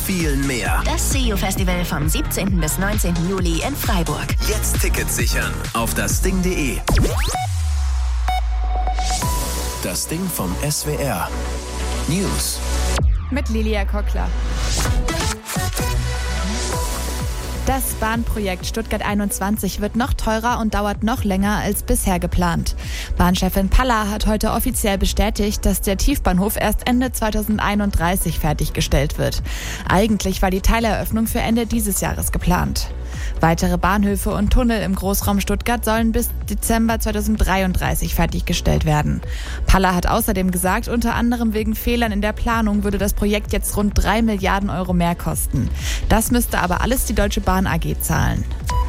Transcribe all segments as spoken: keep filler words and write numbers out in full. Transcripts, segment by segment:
viel mehr. Das C E O-Festival vom siebzehnten bis neunzehnten Juli in Freiburg. Jetzt Tickets sichern auf das Ding punkt de. Das Ding vom S W R. News. Mit Lilia Kockler. Das Bahnprojekt Stuttgart einundzwanzig wird noch teurer und dauert noch länger als bisher geplant. Bahnchefin Palla hat heute offiziell bestätigt, dass der Tiefbahnhof erst Ende zweitausendeinunddreißig fertiggestellt wird. Eigentlich war die Teileröffnung für Ende dieses Jahres geplant. Weitere Bahnhöfe und Tunnel im Großraum Stuttgart sollen bis Dezember zweitausenddreiunddreißig fertiggestellt werden. Palla hat außerdem gesagt, unter anderem wegen Fehlern in der Planung würde das Projekt jetzt rund drei Milliarden Euro mehr kosten. Das müsste aber alles die Deutsche Bahn A G zahlen.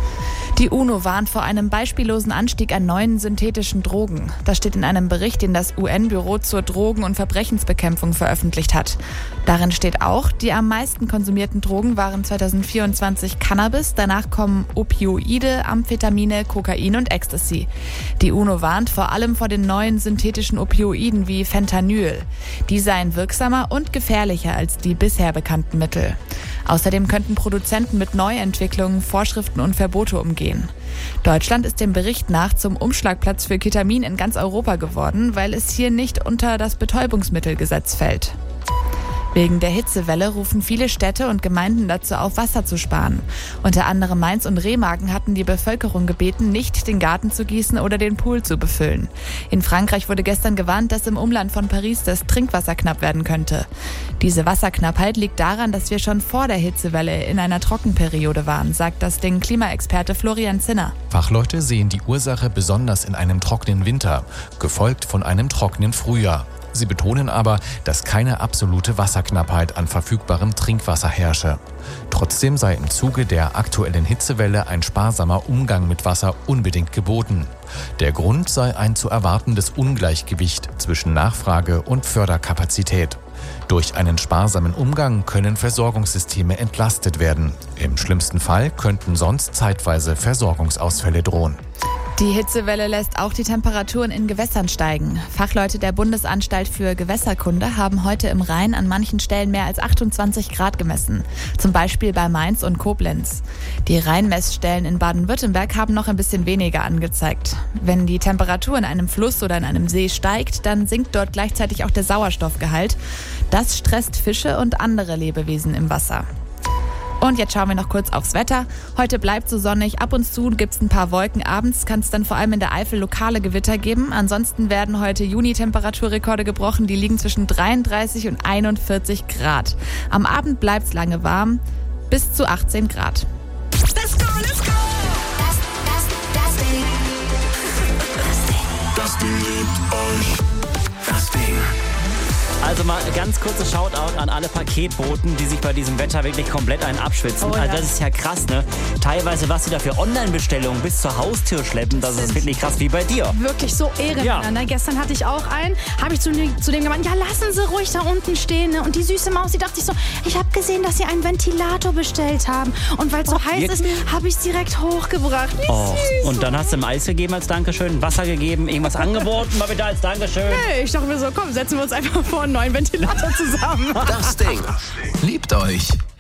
Die UNO warnt vor einem beispiellosen Anstieg an neuen synthetischen Drogen. Das steht in einem Bericht, den das U N-Büro zur Drogen- und Verbrechensbekämpfung veröffentlicht hat. Darin steht auch, die am meisten konsumierten Drogen waren zweitausendvierundzwanzig Cannabis, danach kommen Opioide, Amphetamine, Kokain und Ecstasy. Die UNO warnt vor allem vor den neuen synthetischen Opioiden wie Fentanyl. Die seien wirksamer und gefährlicher als die bisher bekannten Mittel. Außerdem könnten Produzenten mit Neuentwicklungen, Vorschriften und Verbote umgehen. Deutschland ist dem Bericht nach zum Umschlagplatz für Ketamin in ganz Europa geworden, weil es hier nicht unter das Betäubungsmittelgesetz fällt. Wegen der Hitzewelle rufen viele Städte und Gemeinden dazu auf, Wasser zu sparen. Unter anderem Mainz und Remagen hatten die Bevölkerung gebeten, nicht den Garten zu gießen oder den Pool zu befüllen. In Frankreich wurde gestern gewarnt, dass im Umland von Paris das Trinkwasser knapp werden könnte. Diese Wasserknappheit liegt daran, dass wir schon vor der Hitzewelle in einer Trockenperiode waren, sagt das Ding Klimaexperte Florian Zinner. Fachleute sehen die Ursache besonders in einem trockenen Winter, gefolgt von einem trockenen Frühjahr. Sie betonen aber, dass keine absolute Wasserknappheit an verfügbarem Trinkwasser herrsche. Trotzdem sei im Zuge der aktuellen Hitzewelle ein sparsamer Umgang mit Wasser unbedingt geboten. Der Grund sei ein zu erwartendes Ungleichgewicht zwischen Nachfrage und Förderkapazität. Durch einen sparsamen Umgang können Versorgungssysteme entlastet werden. Im schlimmsten Fall könnten sonst zeitweise Versorgungsausfälle drohen. Die Hitzewelle lässt auch die Temperaturen in Gewässern steigen. Fachleute der Bundesanstalt für Gewässerkunde haben heute im Rhein an manchen Stellen mehr als achtundzwanzig Grad gemessen. Zum Beispiel bei Mainz und Koblenz. Die Rheinmessstellen in Baden-Württemberg haben noch ein bisschen weniger angezeigt. Wenn die Temperatur in einem Fluss oder in einem See steigt, dann sinkt dort gleichzeitig auch der Sauerstoffgehalt. Das stresst Fische und andere Lebewesen im Wasser. Und jetzt schauen wir noch kurz aufs Wetter. Heute bleibt so sonnig, ab und zu gibt es ein paar Wolken. Abends kann es dann vor allem in der Eifel lokale Gewitter geben. Ansonsten werden heute Juni-Temperaturrekorde gebrochen. Die liegen zwischen dreiunddreißig und einundvierzig Grad. Am Abend bleibt es lange warm, bis zu achtzehn Grad. Let's go, let's go! Das, das, das Ding. Das Ding. Das Ding liebt euch. Das Ding. Also mal ganz kurzes Shoutout an alle Paketboten, die sich bei diesem Wetter wirklich komplett einen abschwitzen. Oh ja. Also das ist ja krass, ne? Teilweise, was sie da für Online-Bestellungen bis zur Haustür schleppen, das ist wirklich krass, wie bei dir. Wirklich so Ehrenmänner. Ja. Gestern hatte ich auch einen, habe ich zu, zu dem gemeint, ja, lassen Sie ruhig da unten stehen. Ne? Und die süße Maus, die dachte ich so, ich habe gesehen, dass Sie einen Ventilator bestellt haben. Und weil es so Oh, heiß wirklich? ist, habe ich es direkt hochgebracht. Wie Oh. süß. Und dann hast du ihm Eis gegeben als Dankeschön, Wasser gegeben, irgendwas angeboten, mal bitte als Dankeschön. Hey, ich dachte mir so, komm, setzen wir uns einfach vor einen neuen Ventilator zusammen. Das Ding liebt euch.